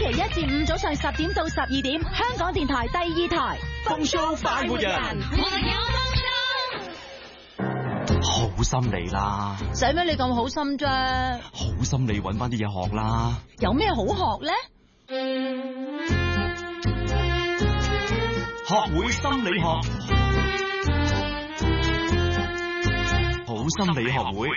期一至五早上10點到12點，香港電台第2台。 風騷快活人，好心你啦， 使咩你咁好心啫？ 好心你搵翻啲嘢學啦。 有咩好學咧？ 學會心理學，好心理學會。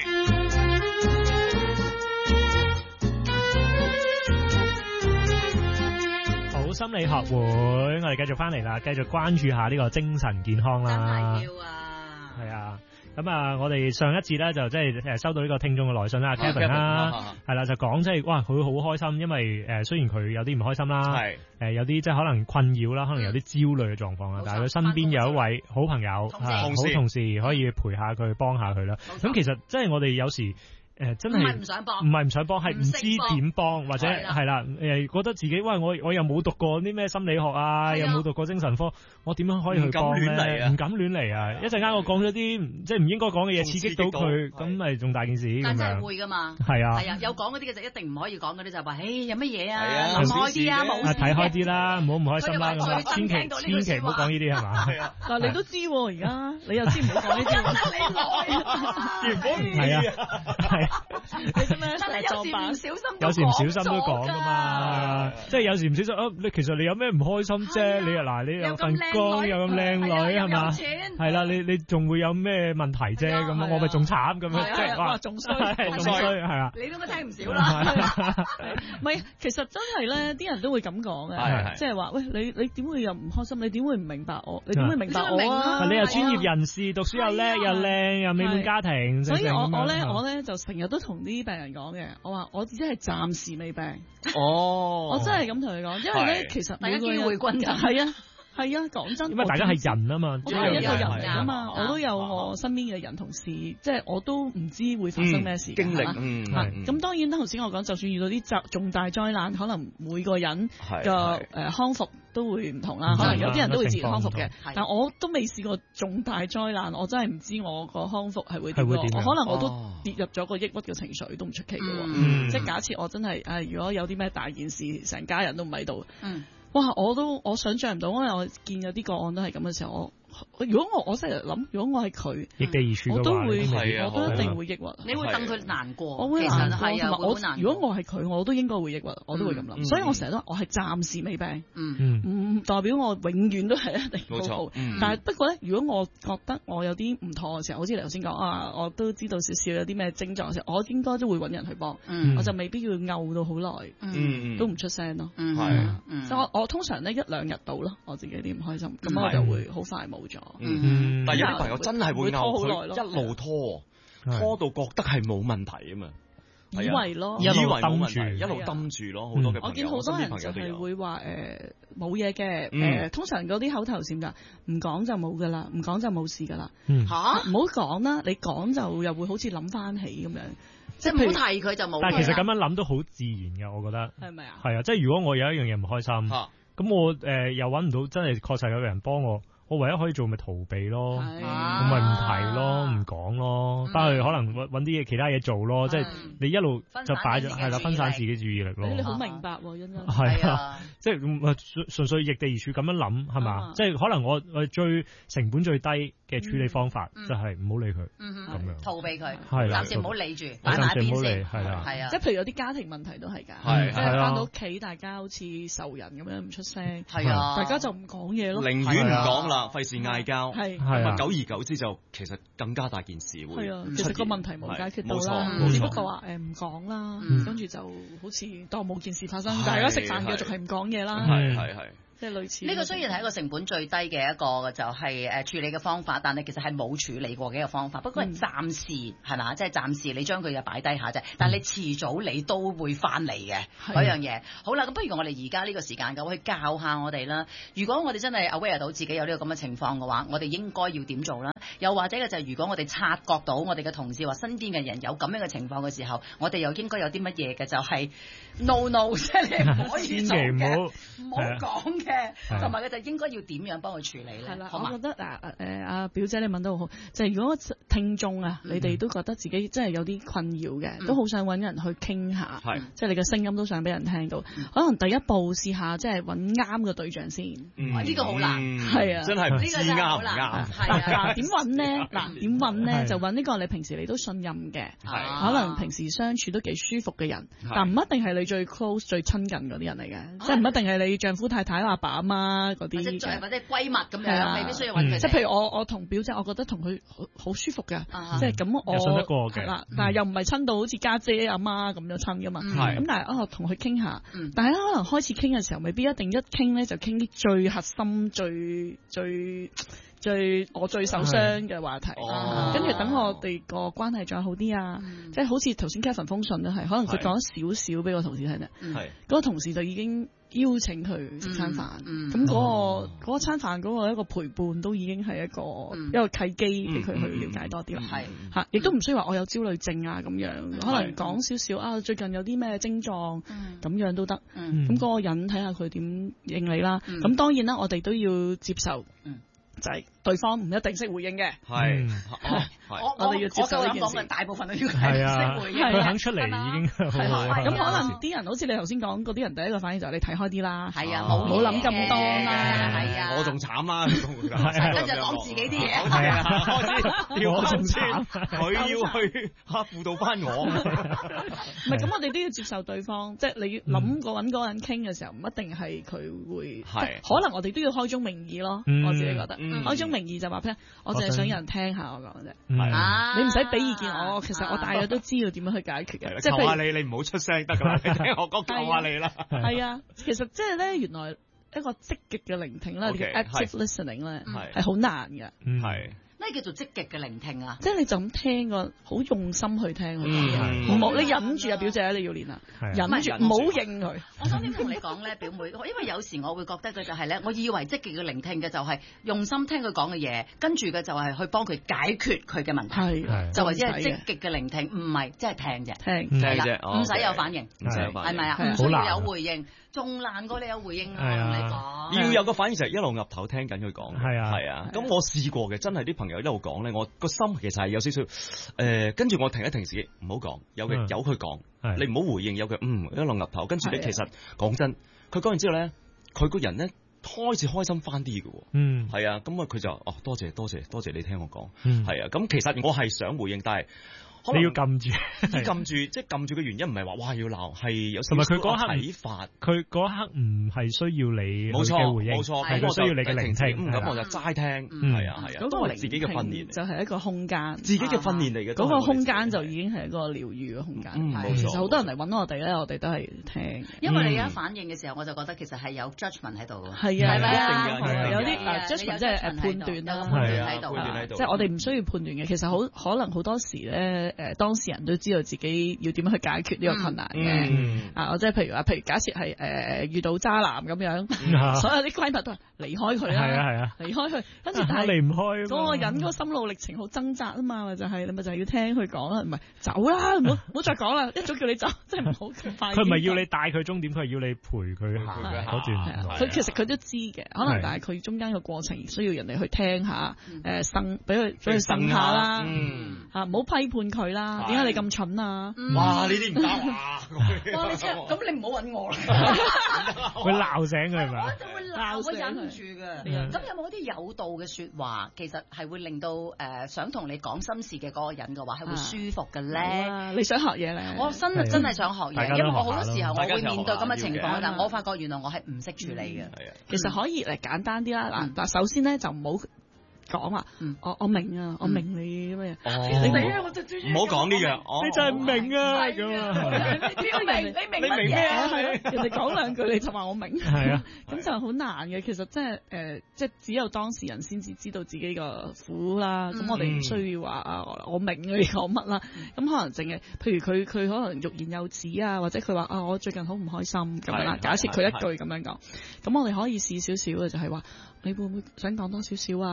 好心理學會，我哋繼續翻嚟啦，繼續關注下呢個精神健康啦。 真係要啊！ 係啊。咁啊，我哋上一節咧就即係收到呢個聽眾嘅來信啦，Kevin 啦，係啦，就講即係哇，佢好開心，因為雖然佢有啲唔開心啦，係有啲即係可能困擾啦，可能有啲焦慮嘅狀況啦，但係佢身邊有一位好朋友、好同事可以陪下佢、幫下佢啦。咁其實即係我哋有時。真係唔想幫，係唔知點幫，或者係啦，覺得自己喂我又冇讀過啲咩心理學啊，又冇讀過精神科，我點樣可以去幫咧？唔敢亂嚟啊！一陣間我講咗啲即係唔應該講嘅嘢，刺激到佢，咁咪仲大件事咁樣。 但真係會噶嘛？係啊，有講嗰啲嘅就一定唔可以講嗰啲就話，有乜嘢啊？諗開啲啊，冇睇開啲啦，唔好唔開心啦，咁千祈唔好講呢啲係嘛？ 但你都知而家，你又知唔好講呢啲？ 原本唔係啊。 你做咩？ 有時唔小心都講噶嘛，即係有時唔小心你其實你有咩唔開心啫？你嗱，你有份工又咁靚女係嘛？係啦，你仲會有咩問題啫？咁我咪仲慘咁樣，即係哇，仲衰係啊！ 你都聽唔少啦。 唔係，其實真係咧，啲人都會咁講嘅，即係話喂，你點會又唔開心？你點會唔明白我？你點會明白我啊？ 你又專業人士，讀書又叻又靚又美滿家庭， 所以我咧就成日都同啲病人講嘅，我話我只係暫時未病。我真係咁同佢講，因為咧其實大家機會均等。 係啊，講真， 因為大家係人啊嘛， 我都係一個人啊嘛，我都有我身邊嘅人同事，即係我都唔知會發生咩事經歷。 咁當然頭先我講，就算遇到啲重大災難，可能每個人嘅康復都會唔同啦，可能有啲人都會自然康復嘅，但我都未試過重大災難，我真係唔知我個康復係會點，可能我都跌入咗個抑鬱嘅情緒都唔出奇嘅。即係假設我真係如果有啲咩大件事，成家人都唔喺度。哇！我想象唔到，因為我見有啲個案都係咁嘅時候，如果我成日諗，如果我係佢， 易地而處， 我都會，我都一定會抑鬱。 你會戥佢難過， 我會難過，同埋如果我係佢，我都應該會抑鬱，我都會咁諗。所以我成日都我係暫時未病，唔代表我永遠都係一定好好。但係不過咧，如果我覺得我有啲唔妥嘅時候，好似你頭先講我都知道少少有啲咩症狀嘅時候，我應該都會揾人去幫，我就未必要漚到好耐，都唔出聲咯。所以我通常咧1-2日到咯，我自己啲唔開心，咁我就會好快冇咗。 但係有啲朋友真係會漚佢一路拖到覺得係冇問題啊嘛， 以為咯， 以為冇問題，一路抌住咯。好多嘅朋友， 我見好多人就係會話冇嘢嘅，通常嗰啲口頭禪㗎，唔講就冇㗎啦，唔講就冇事㗎啦。嚇，唔好講啦，你講就又會好似諗翻起咁樣， 即係唔好提佢就冇。 但係其實咁樣諗都好自然㗎，我覺得係咪啊？ 係啊，即係如果我有一樣嘢唔開心，咁我又揾唔到真係確實有人幫我。我唯一可以做咪逃避咯，我咪唔提咯，唔講咯，翻去可能揾啲嘢其他嘢做咯，即係你一路就擺咗係啦，分散自己注意力咯。 你好明白喎，欣欣。 係啊，即係純粹易地而處咁樣諗係嘛？即係可能我最成本最低嘅處理方法就係唔好理佢，咁樣逃避佢， 暫時唔好理住，擺埋一邊先。 係啦， 係啊， 即係譬如有啲家庭問題都係㗎，即係翻到屋企大家好似仇人咁樣唔出聲， 係啊， 大家就唔講嘢咯， 寧願唔講啦。費事嗌交， 係啊，久而久之就其實更加大件事會。 係啊，其實個問題冇解決到啦，只不過話唔講啦，跟住就好似當冇件事發生，大家食飯繼續係唔講嘢啦。 係。 即係類似呢個雖然係一個成本最低嘅一個就係處理嘅方法，但係其實係冇處理過嘅一個方法。不過係暫時係嘛，即係暫時你將佢又擺低下啫。但係你遲早你都會翻嚟嘅嗰樣嘢。好啦，咁不如我哋而家呢個時間咁去教下我哋啦。如果我哋真係 aware 到自己有呢個咁嘅情況嘅話，我哋應該要點做啦？又或者嘅就係如果我哋察覺到我哋嘅同事或身邊嘅人有咁樣嘅情況嘅時候，我哋又應該有啲乜嘢嘅？就係 no， 即係你唔可以做嘅，唔好講嘅。 嘅，同埋佢就應該要點樣幫佢處理咧？ 係啦，我覺得阿表姐你問得好好，就係如果聽眾啊，你哋都覺得自己真係有啲困擾嘅，都好想揾人去傾下，即係你嘅聲音都想俾人聽到，可能第一步試下即係揾啱嘅對象先， 呢個好難， 係啊，真係唔知啱唔啱。 嗱點揾咧？點揾咧？就揾呢個你平時你都信任嘅，可能平時相處都幾舒服嘅人，但唔一定係你最 close 最親近嗰啲人嚟嘅，即係唔一定係你丈夫太太阿爸阿媽嗰啲， 或者閨蜜咁樣，未必需要揾佢。 即係譬如我同表姐，我覺得同佢好舒服嘅，即係咁我信得過嘅， 但係又唔係親到好似家姐阿媽咁樣親噶嘛。咁但係我同佢傾下，但係可能開始傾嘅時候，未必一定一傾咧就傾啲最核心、我最受傷嘅話題，跟住等我哋個關係再好啲啊！即係好似頭先 Kevin 封信都係，可能佢講少少俾個同事睇咧，嗰個同事就已經邀請佢食餐飯，咁嗰個餐飯嗰個一個陪伴都已經係一個契機俾佢去了解多啲啦。嚇，亦都唔需要話我有焦慮症啊咁樣，可能講少少啊，最近有啲咩症狀咁樣都得。咁嗰個人睇下佢點應你啦。咁當然啦，我哋都要接受。就係對方唔一定識回應嘅，我哋要接受呢件事。 大部分都要識回應， 佢肯出嚟已經咁可能啲人好似你頭先講嗰啲人，第一個反應就係你睇開啲啦， 係啊， 冇諗咁多啦， 係啊， 我仲慘啦， 跟住講自己啲嘢， 係啊， 我仲慘，佢要去輔導翻我， 唔係咁，我哋都要接受對方，即係你諗過揾嗰個人傾嘅時候，唔一定係佢會，可能我哋都要開宗明義咯，我自己覺得。開宗明義就話俾我淨係想有人聽下我講啫，你唔使俾意見我，其實我大約都知道點樣去解決嘅。即係求下你唔好出聲得㗎啦，你聽我講求下你啦。 係啊，其實即係咧，原來一個積極嘅聆聽咧，叫 active listening 咧，係好難嘅。 係。 咩叫做積極嘅聆聽啊？ 即係你就咁聽個，好用心去聽佢講嘢，唔好你忍住啊，表姐你要練啊，忍住唔好應佢。 我想點同你講咧，表妹，因為有時我會覺得佢就係咧，我以為積極嘅聆聽嘅就係用心聽佢講嘅嘢，跟住嘅就係去幫佢解決佢嘅問題，就或者係積極嘅聆聽，唔係即係聽啫， 聽啫， 唔使有反應，係咪啊？唔需要有回應，仲難過你有回應啊！我同你講， 要有個反應就係一路岌頭聽緊佢講，係啊，咁我試過嘅，真係啲朋友一路講咧，我個心其實係有少少跟住我停一停自己，唔好講，由佢講，你唔好回應，有佢一路岌頭，跟住你其實講真，佢講完之後咧，佢個人咧開始開心翻啲嘅喎，係啊，咁啊佢就多謝你聽我講，係啊，咁其實我係想回應，但係。 你要撳住， 即係撳住嘅原因唔係話哇要鬧，係有時佢嗰刻睇法， 佢嗰刻唔係需要你嘅回應， 冇錯， 係佢需要你嘅聆聽。 咁我就齋聽，係啊，都係自己嘅訓練， 就係一個空間， 自己嘅訓練嚟嘅。 嗰個空間就已經係一個療愈嘅空間。其實好多人嚟揾我哋咧，我哋都係聽。 因為你而家反應嘅時候，我就覺得其實係有 judgment 喺度。 係啊， 係咪啊？有啲 judgment 即係判斷啦， 判斷喺度， 即係我哋唔需要判斷嘅。其實可能好多時咧，當事人都知道自己要點樣去解決呢個困難嘅。即係譬如假設係遇到渣男咁樣，所有啲閨蜜都係離開佢啦， 係啊， 離開佢，跟住但係離唔開嗰個人嗰個心路歷程好掙扎啊嘛，就係你咪就係要聽佢講啦，唔係走啦，唔好再講啦，一早叫你走，真係唔好咁快。 佢唔係要你帶佢終點，佢係要你陪佢嗰段。 佢其實佢都知嘅，可能但係佢中間嘅過程需要人哋去聽下，俾佢呻下啦，唔好批判佢啦，點解你咁蠢啊？ 哇！呢啲唔得啊！ 咁你唔好揾我啦。 會鬧醒佢係咪？ 我就會鬧，我忍唔住嘅。咁有冇啲有道嘅説話，其實係會令到想同你講心事嘅嗰個人嘅話係會舒服嘅咧？ 你想學嘢咧？ 我真係想學嘢，因為我好多時候我會面對咁嘅情況，但我發覺原來我係唔識處理嘅。 其實可以嚟簡單啲啦。嗱，首先咧就唔好講話，我明啊，我明你咩？ 唔好講呢樣， 你就係唔明啊咁啊！ 你明乜嘢啊？係人哋講兩句你就話我明， 係啊， 咁就好難嘅。其實即係只有當事人先至知道自己個苦啦。咁我哋唔需要話我明你講乜啦。咁可能淨係，譬如佢可能欲言又止啊，或者佢話我最近好唔開心咁樣啦。假設佢一句咁樣講，咁我哋可以試少少嘅就係話，你會唔會想講多少少啊？你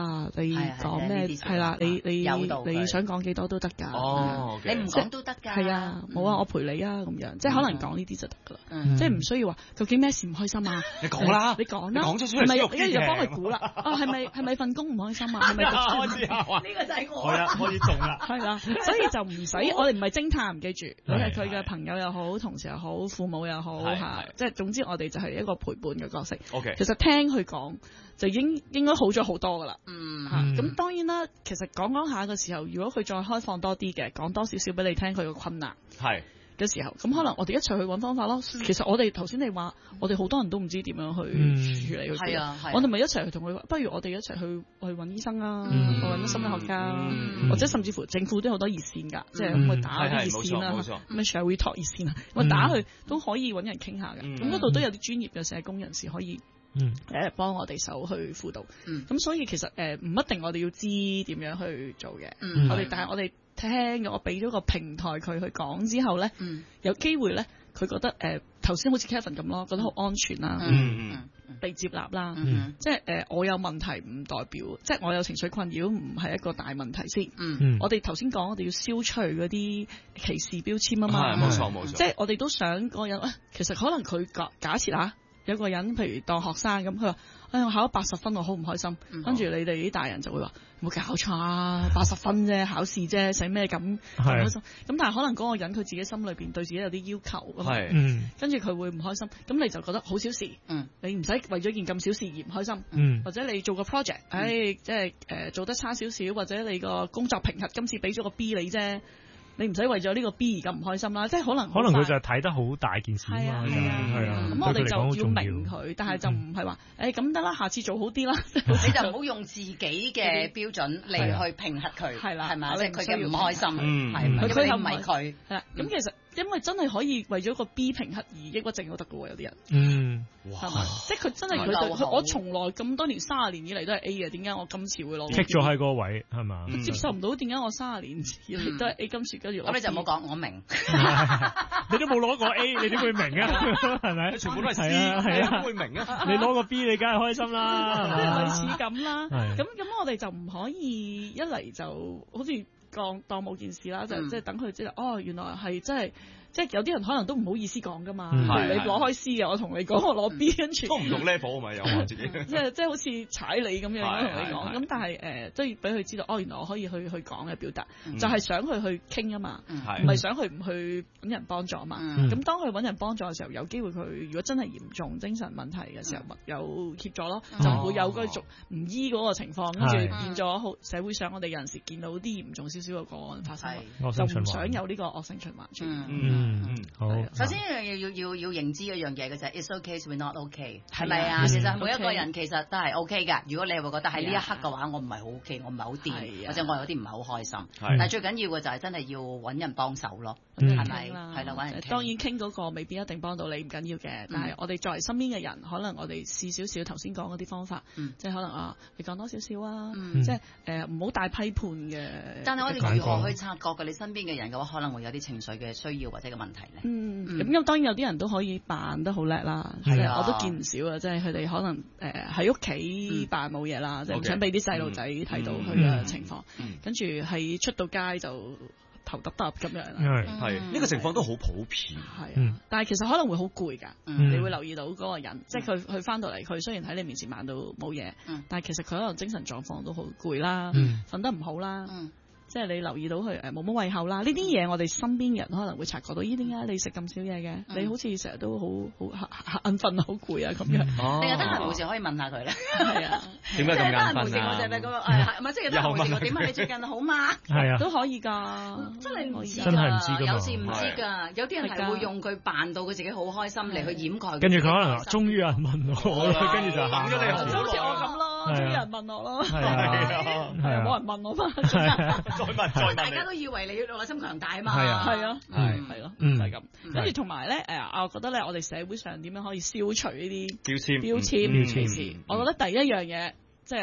你講咩係啦，你想講幾多都得㗎。 哦，你唔講都得㗎。 係啊，冇啊，我陪你啊咁樣，即係可能講呢啲就得㗎啦。即係唔需要話究竟咩事唔開心啊？ 你講啦， 你講啦， 講咗出嚟， 係咪一就幫佢估啦？係咪份工唔開心啊？係咪開始呢個就係我啦， 開始中啦。 係啦，所以就唔使我哋唔係偵探，記住，你係佢嘅朋友又好，同事又好，父母又好嚇，即係總之我哋就係一個陪伴嘅角色。 OK， 其實聽佢講就應該好咗好多㗎啦。咁當然啦，其實講下嘅時候，如果佢再開放多啲嘅，講多少少俾你聽佢嘅困難嘅時候，咁可能我哋一齊去揾方法咯。其實我哋頭先你話，我哋好多人都唔知點樣去處理佢。我哋咪一齊去同佢，不如我哋一齊去揾醫生啊，去揾心理學家，或者甚至乎政府都有好多熱線㗎，即係咁去打啲熱線啦，咩社會託熱線啊，咁打去都可以揾人傾下嘅。咁嗰度都有啲專業嘅社工人士可以幫我哋手去輔導。咁所以其實唔一定我哋要知點樣去做嘅，但係我哋聽我俾咗個平台佢去講之後咧，有機會咧，佢覺得頭先好似 Kevin 咁咯，覺得好安全啦，被接納啦，即係我有問題唔代表，即係我有情緒困擾唔係一個大問題先。我哋頭先講我哋要消除嗰啲歧視標籤啊嘛， 冇錯，即係我哋都想個人，其實可能佢假設下有個人，譬如當學生咁，佢話：我考咗80分，我好唔開心。跟住你哋啲大人就會話：冇搞錯啊，80分啫，考試啫，使咩咁唔開心？咁但係可能嗰個人佢自己心裏邊對自己有啲要求㗎嘛，跟住佢會唔開心。咁你就覺得好小事，你唔使為咗件咁小事而唔開心。或者你做個 project，即係做得差少少，或者你個工作評核今次俾咗個 B 你啫。你唔使為咗呢個 B 而咁唔開心啦，即係可能佢就係睇得好大件事啊嘛， 咁我哋就要明佢，但係就唔係話咁得啦，下次做好啲啦， 你就唔好用自己嘅標準嚟去評核佢，係啦，係咪？即係佢嘅唔開心，係佢又唔係佢，係啦。咁其實因為真係可以為咗個 B 評核而抑鬱症都得㗎喎，有啲人，係嘛？即係佢真係佢對我從來咁多年30年以嚟都係 A 嘅，點解我今次會攞？ 棘咗喺個位係嘛？ 接受唔到點解我30年以嚟都係 A，今次跟住咁你就唔好講，我明。 你都冇攞過 A，你點會明啊？係咪？ 全部都係 C， 係啊， 點會明啊？ 你攞個 B，你梗係開心啦， 類似咁啦。咁我哋就唔可以一嚟就好似當冇件事啦，就即係等佢知道哦，原來係真係。即係有啲人可能都唔好意思講噶嘛，你攞開 C 嘅，我同你講我攞 B，跟住都唔同 level 啊嘛，又話自己即係好似踩你咁樣同你講，咁但係都要俾佢知道，哦原來我可以去講嘅表達，就係想佢去傾啊嘛，唔係想佢唔去揾人幫助啊嘛。咁當佢揾人幫助嘅時候，有機會佢如果真係嚴重精神問題嘅時候，有協助咯，就唔會有繼續唔醫嗰個情況，跟住變咗社會上我哋有陣時見到啲嚴重少少嘅個案發生，就唔想有呢個惡性循環出現。 好。 首先要認知一樣嘢嘅就係 It's okay, we're not okay， 係咪啊？其實每一個人其實都係 OK 㗎。如果你會覺得喺呢一刻嘅話，我唔係好 OK，我唔係好掂，或者我有啲唔係好開心。但係最緊要嘅就係真係要揾人幫手咯，係咪？係啦，揾人傾。當然傾嗰個未必一定幫到你，唔緊要嘅。但係我哋作為身邊嘅人，可能我哋試少少頭先講嗰啲方法，即係可能你講多少少啊，即係唔好大批判嘅。但係我哋如何去察覺嘅？你身邊嘅人嘅話，可能會有啲情緒嘅需要或者嘅問題咧。 咁當然有啲人都可以扮得好叻啦，我都見唔少啊！即係佢哋可能喺屋企扮冇嘢啦，即係唔想俾啲細路仔睇到佢嘅情況，跟住係出到街就頭耷耷咁樣。 係呢個情況都好普遍。 係但係其實可能會好攰㗎，你會留意到嗰個人，即係佢翻到嚟，佢雖然喺你面前扮到冇嘢，但係其實佢可能精神狀況都好攰啦，瞓得唔好啦。即係你留意到佢冇乜胃口啦，呢啲嘢我哋身邊人可能會察覺到。咦？點解你食咁少嘢嘅？你好似成日都好眼瞓好攰啊咁樣。 定係得閒無事可以問下佢咧。 係啊， 點解咁眼瞓啊？ 得閒無事我就係個唔係即係得閒無事我點啊？你最近好嗎？ 係啊， 都可以㗎。 真係唔知㗎， 真係唔知㗎， 有時唔知㗎。有啲人係會用佢扮到佢自己好開心嚟去掩蓋。 跟住佢可能終於有人問我，跟住就等咗你好耐。就好似我咁咯，終於有人問我咯。係啊，冇人問我翻。 大家都以為你內心強大啊嘛， 係咯，就係咁。跟住同埋咧，我覺得咧，我哋社會上點樣可以消除呢啲標籤歧視？我覺得第一樣嘢，即係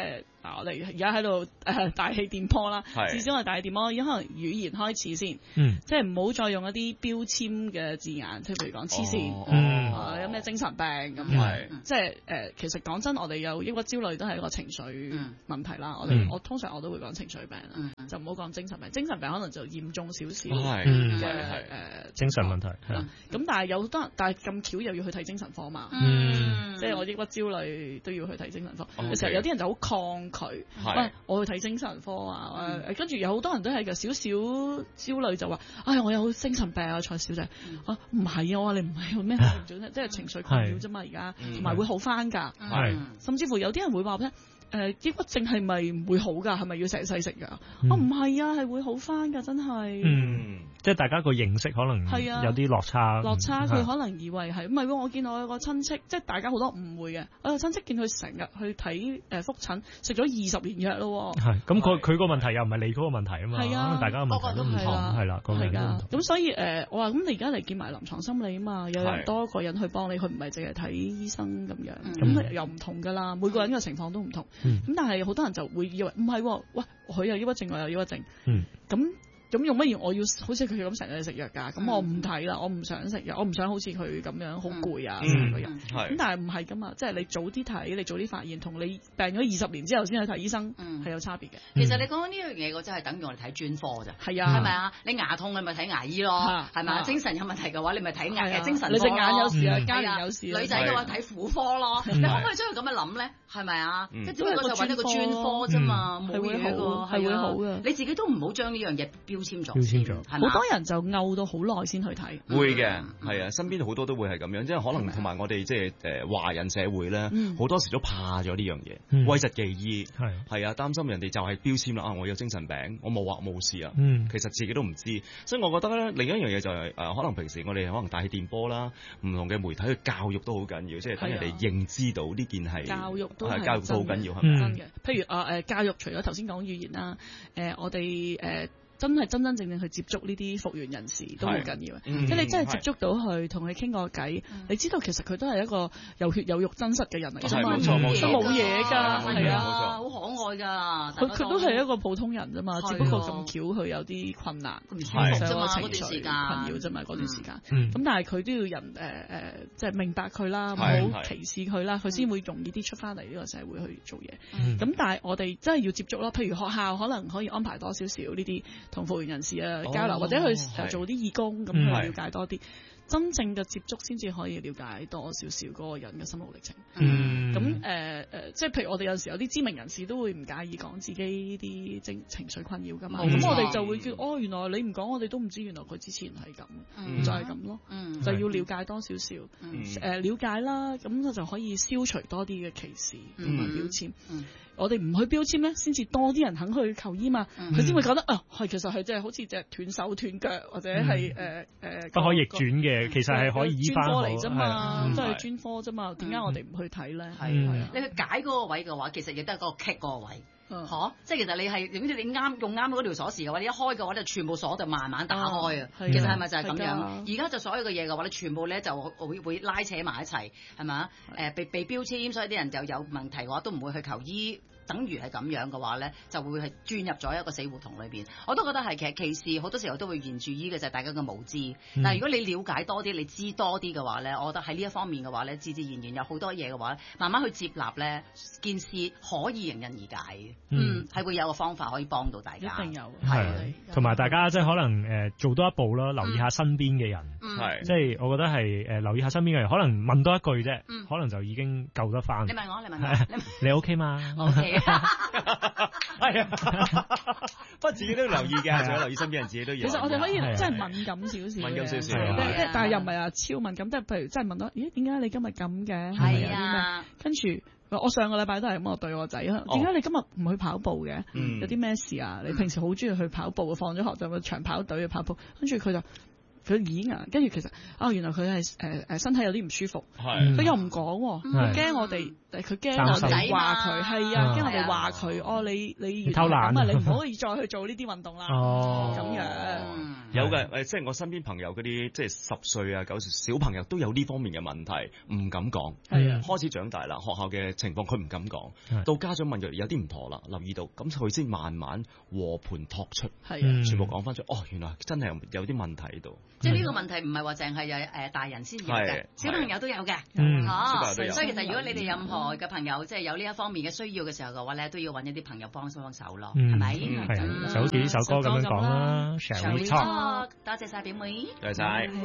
我哋而家喺度大氣電波啦，至少我哋大氣電波，而家可能語言開始先，即係唔好再用一啲標籤嘅字眼，即係譬如講黐線，有咩精神病咁，即係其實講真，我哋有抑鬱焦慮都係一個情緒問題啦。我通常我都會講情緒病啦，就唔好講精神病。精神病可能就嚴重少少嘅精神問題。 咁但係有好多人，但係咁巧又要去睇精神科嘛，即係我抑鬱焦慮都要去睇精神科。有時候有啲人就好抗拒，喂，我去睇精神科啊，跟住有好多人都係嘅少少焦慮就話，我有精神病啊，蔡小姐，唔係啊，我話你唔係咩嚴重啫，即係情緒困擾啫嘛，而家同埋會好翻㗎，甚至乎有啲人會話咧。抑鬱症係咪唔會好㗎？係咪要成世食㗎？唔係啊，係會好翻㗎，真係。 即係大家個認識可能有啲落差。 落差，佢可能以為係唔係喎？我見我有個親戚，即係大家好多誤會嘅。我有親戚見佢成日去睇覆診，食咗20年藥咯。 係咁，佢個問題又唔係你嗰個問題啊嘛。係啊，大家嘅問題都唔同，係啦，個問題都唔同。 咁所以我話咁你而家嚟見埋臨床心理啊嘛，有人多個人去幫你，佢唔係淨係睇醫生咁樣，咁又唔同㗎啦。每個人嘅情況都唔同。咁但係好多人就會以為唔係喎，喂，佢有抑鬱症，我有抑鬱症，咁用乜嘢？我要好似佢咁成日食藥㗎，咁我唔睇啦，我唔想食藥，我唔想好似佢咁樣好攰啊成個人。咁但係唔係㗎嘛，即係你早啲睇，你早啲發現，同你病咗20年之後先去睇醫生係有差別嘅。 其實你講緊呢樣嘢，我真係等於我哋睇專科咋。係啊，係咪啊？你牙痛你咪睇牙醫咯，係咪啊？精神有問題嘅話，你咪睇牙精神科咯。 你隻眼有事啊，家人有事。 女仔嘅話睇婦科咯。你可唔可以將佢咁樣諗咧？係咪啊？即係只不過就揾一個專科啫嘛，冇嘢㗎， 係會好嘅。 你自己都唔好將呢樣嘢標籤咗。 好多人就漚到好耐先去睇， 會嘅，係啊，身邊好多都會係咁樣，即係可能同埋我哋即係華人社會咧，好多時都怕咗呢樣嘢，諱疾忌醫，係啊，擔心人哋就係標籤啦，我有精神病，我冇話冇事啊，其實自己都唔知，所以我覺得咧，另一樣嘢就係可能平時我哋可能大氣電波啦，唔同嘅媒體去教育都好緊要，即係等人哋認知到呢件係教育都好緊要，係咪真嘅？譬如教育除咗頭先講語言啦，我哋真係真正去接觸呢啲復原人士都好緊要，即係你真係接觸到佢，同佢傾個偈，你知道其實佢都係一個有血有肉真實嘅人嚟㗎嘛，冇嘢㗎，係啊， 好可愛㗎， 佢都係一個普通人啫嘛，只不過咁巧佢有啲困難，唔舒服啫嘛，嗰段時間困擾啫嘛，嗰段時間，咁但係佢都要人即係明白佢啦，唔好歧視佢啦，佢先會容易啲出翻嚟呢個社會去做嘢。咁但係我哋真係要接觸咯，譬如學校可能可以安排多少少呢啲同復原人士交流，或者去做啲義工咁去了解多啲，真正嘅接觸先至可以了解多少少嗰個人嘅心路歷程。咁即係譬如我哋有時有啲知名人士都會唔介意講自己啲情緒困擾㗎嘛，咁我哋就會叫原來你唔講我哋都唔知，原來佢之前係咁，就係咁咯，就要了解多少少，了解啦，咁就可以消除多啲嘅歧視同埋標籤。我哋唔去標籤咧，先至多啲人肯去求醫嘛，佢先會覺得其實係即係好似隻斷手斷腳或者係不可逆轉嘅，其實係可以醫翻好。專科嚟啫嘛，都係專科啫嘛，點解我哋唔去睇咧？ 係啊，你去解嗰個位嘅話，其實亦都係嗰個棘嗰個位。即係其實你係點知你用啱嗰條鎖匙嘅話，你一開嘅話，就全部鎖就慢慢打開啊。其實係咪就係咁樣？而家就所有嘅嘢嘅話，你全部咧就會拉扯埋一齊，係嘛？被標籤，所以啲人就有問題嘅話，都唔會去求醫。等於係咁樣嘅話咧，就會係鑽入咗一個死胡同裏邊。我都覺得係其實歧視好多時候都會沿住醫嘅就係大家嘅無知。但係如果你了解多啲，你知多啲嘅話咧，我覺得喺呢一方面嘅話咧，自然有好多嘢嘅話，慢慢去接納咧，件事可以迎刃而解嘅。係會有個方法可以幫到大家。 一定有。 係。同埋大家即係可能做多一步啦，留意下身邊嘅人。即係我覺得係留意下身邊嘅人，可能問多一句啫，可能就已經救得翻。 你問我， 你 OK 嘛 ？OK。 係啊，不過自己都要留意嘅，仲要留意身邊人，自己都要。 其實我哋可以真係敏感少少， 敏感少少， 但係又唔係話超敏感，即係譬如真係問到，咦，點解你今日咁嘅？ 係啊， 跟住我上個禮拜都係咁，我對我仔，點解你今日唔去跑步嘅？有啲咩事啊？你平時好中意去跑步，放咗學就去長跑隊去跑步，跟住佢就。佢耳啊，跟住其實原來佢係身體有啲唔舒服，佢又唔講，佢驚我哋，佢驚我哋話佢，係啊，驚我哋話佢，你偷懶啊，你唔可以再去做呢啲運動啦，咁樣。 有嘅即係我身邊朋友嗰啲即係10歲啊9歲小朋友都有呢方面嘅問題，唔敢講。開始長大啦，學校嘅情況佢唔敢講，到家長問佢有啲唔妥啦，留意到，咁佢先慢慢和盤托出，全部講翻出，原來真係有啲問題喺度。 即係呢個問題唔係話淨係大人先有嘅，小朋友都有嘅。所以其實如果你哋任何嘅朋友即係有呢一方面嘅需要嘅時候嘅話咧，都要揾一啲朋友幫手咯，係咪？ 就好似呢首歌咁樣講啦。Shall we talk？ 多謝晒表妹， 多謝晒。